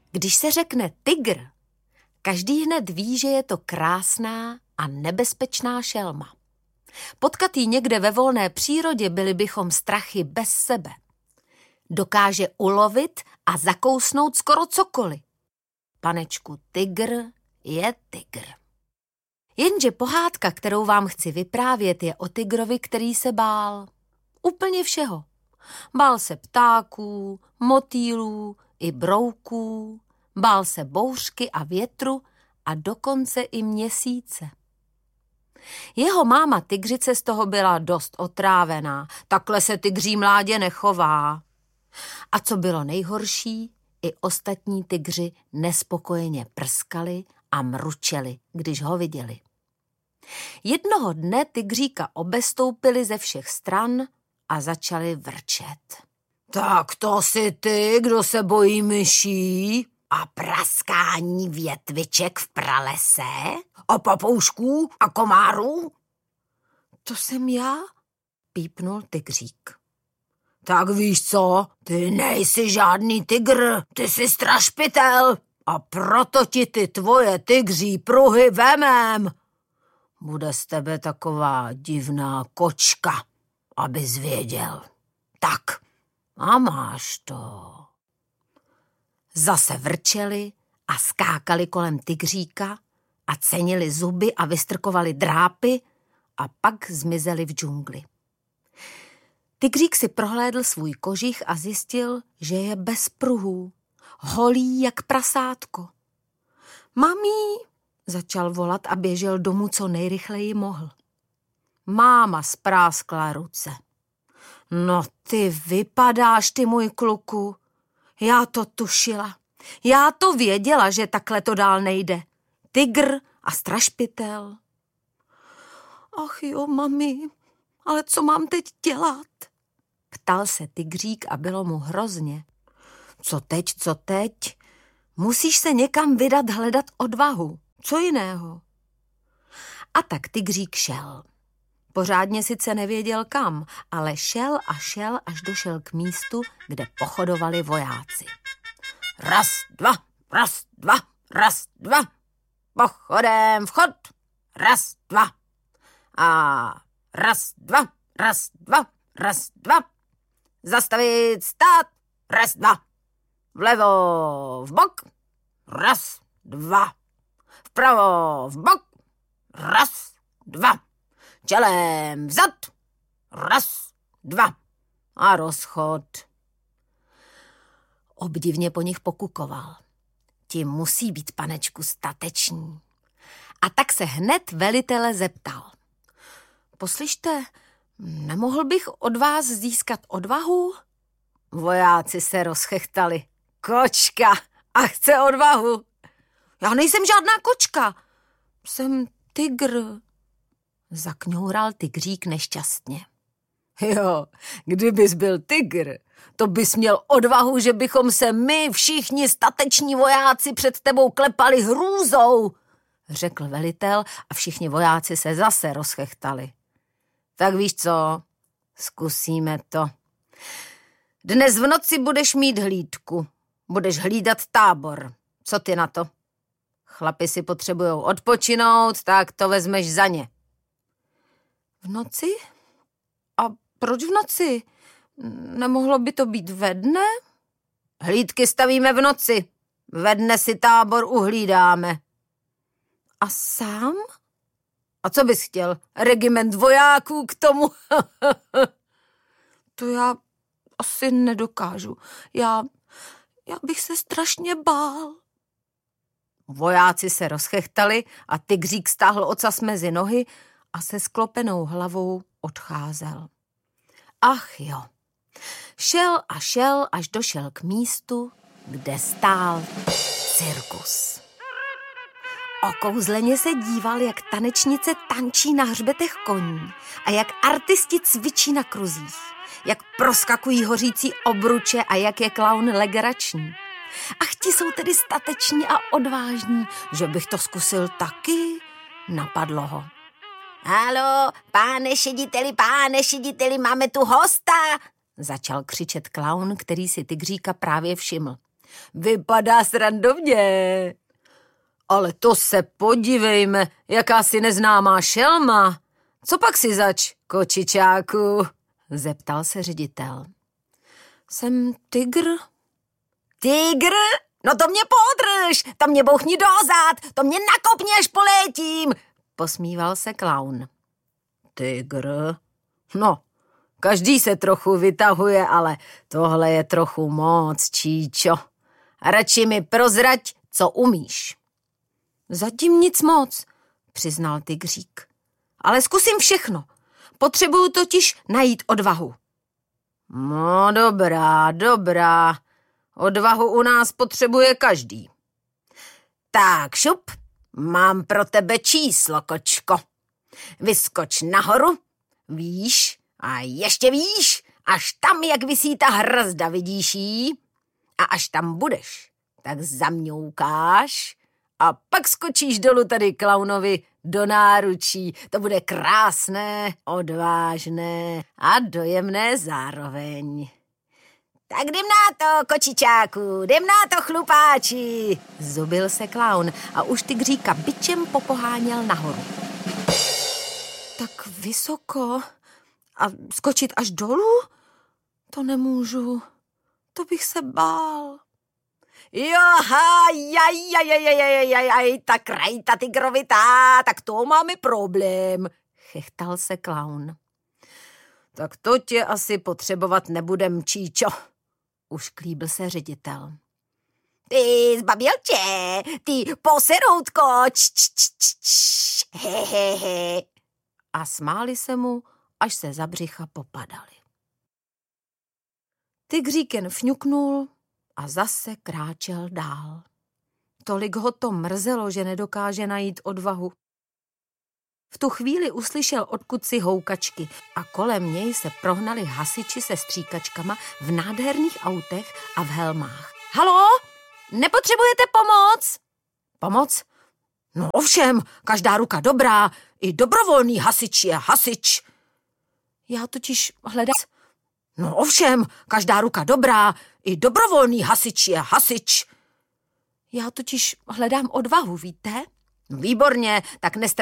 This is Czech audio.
Když se řekne tygr, každý hned ví, že je to krásná a nebezpečná šelma. Potkat ji někde ve volné přírodě, byli bychom strachy bez sebe. Dokáže ulovit a zakousnout skoro cokoliv. Panečku, tygr je tygr. Jenže pohádka, kterou vám chci vyprávět, je o tygrovi, který se bál. Úplně všeho. Bál se ptáků, motýlů i brouků, bál se bouřky a větru a dokonce i měsíce. Jeho máma tygřice z toho byla dost otrávená. Takhle se tygří mládě nechová. A co bylo nejhorší, i ostatní tygři nespokojeně prskali a mručeli, když ho viděli. Jednoho dne tygříka obestoupili ze všech stran a začali vrčet. Tak to jsi ty, kdo se bojí myší a praskání větviček v pralese a papoušků a komárů? To jsem já, pípnul tygřík. Tak víš co, ty nejsi žádný tygr, ty jsi strašpitel a proto ti ty tvoje tygří pruhy vemem. Bude z tebe taková divná kočka, abys věděl. Tak, a máš to. Zase vrčeli a skákali kolem tygříka a cenili zuby a vystrkovali drápy a pak zmizeli v džungli. Tygřík si prohlédl svůj kožich a zjistil, že je bez pruhů, holý jak prasátko. Mami, začal volat a běžel domů, co nejrychleji mohl. Máma spráskla ruce. No ty vypadáš, ty můj kluku. Já to tušila. Já to věděla, že takhle to dál nejde. Tygr a strašpitel. Ach jo, mami, ale co mám teď dělat? Ptal se tygřík a bylo mu hrozně. Co teď? Musíš se někam vydat hledat odvahu. Co jiného? A tak tygřík šel. Pořádně sice nevěděl kam, ale šel, až došel k místu, kde pochodovali vojáci. Raz, dva, raz, dva, raz, dva. Pochodem vchod. Raz, dva. A raz, dva, raz, dva, raz, dva. Zastavit, stát. Raz, dva. Vlevo, vbok. Raz, dva. Vpravo, vbok. Raz, dva. Čelem vzad. Raz, dva. A rozchod. Obdivně po nich pokukoval. Ti musí být, panečku, stateční. A tak se hned velitele zeptal. Poslyšte, nemohl bych od vás získat odvahu? Vojáci se rozchechtali. Kočka a chce odvahu. Já nejsem žádná kočka. Jsem tygr. Zakňoural tygřík nešťastně. Jo, kdybys byl tygr, to bys měl odvahu, že bychom se my všichni stateční vojáci před tebou klepali hrůzou, řekl velitel a všichni vojáci se zase rozchechtali. Tak víš co, zkusíme to. Dnes v noci budeš mít hlídku, budeš hlídat tábor. Co ty na to? Chlapi si potřebujou odpočinout, tak to vezmeš za ně. V noci? A proč v noci? Nemohlo by to být ve dne? Hlídky stavíme v noci. Ve dne si tábor uhlídáme. A sám? A co bys chtěl? Regiment vojáků k tomu? To já asi nedokážu. Já bych se strašně bál. Vojáci se rozchechtali a tygřík stáhl ocas mezi nohy a se sklopenou hlavou odcházel. Ach jo, šel, až došel k místu, kde stál cirkus. Okouzleně se díval, jak tanečnice tančí na hřbetech koní a jak artisti cvičí na kruzích, jak proskakují hořící obruče a jak je klaun legrační. Ach, ti jsou tedy stateční a odvážní, že bych to zkusil taky, napadlo ho. Haló, pane šediteli, máme tu hosta, začal křičet klaun, který si tygříka právě všiml. Vypadá srandovně. Ale to se podívejme, jakási neznámá šelma. Co pak si zač, kočičáku? Zeptal se ředitel. Jsem tygr. Tygr? No to mě podrž, to mě bouchni do zad, to mě nakopni, až polétím. Posmíval se klaun. Tygr? No, každý se trochu vytahuje, ale tohle je trochu moc, Číčo. Radši mi prozrať, co umíš. Zatím nic moc, přiznal tygřík. Ale zkusím všechno. Potřebuju totiž najít odvahu. No dobrá. Odvahu u nás potřebuje každý. Tak šup, mám pro tebe číslo, kočko. Vyskoč nahoru, výš a ještě výš, až tam, jak visí ta hrazda, vidíš jí? A až tam budeš, tak zamňoukáš a pak skočíš dolů tady klaunovi do náručí. To bude krásné, odvážné a dojemné zároveň. Tak jdem na to, kočičáku, jdem na to, chlupáči, zubil se klaun a už tygříka bičem popoháněl nahoru. Tak vysoko a skočit až dolů? To nemůžu, to bych se bál. Tak rajta tygrovitá, tak to máme problém, chechtal se klaun. Tak to tě asi potřebovat nebudem, Číčo, ušklíbil se ředitel. Ty zbabilče, ty poseroutko, hehehe. A smáli se mu, až se za břicha popadali. Tygřík jen fňuknul a zase kráčel dál. Tolik ho to mrzelo, že nedokáže najít odvahu. V tu chvíli uslyšel odkud houkačky a kolem něj se prohnali hasiči se stříkačkama v nádherných autech a v helmách. Haló, nepotřebujete pomoc? Pomoc? No ovšem, každá ruka dobrá, i dobrovolný hasič je hasič. Já totiž hledám... No ovšem, každá ruka dobrá, i dobrovolný hasič je hasič. Já totiž hledám odvahu, víte? Výborně, tak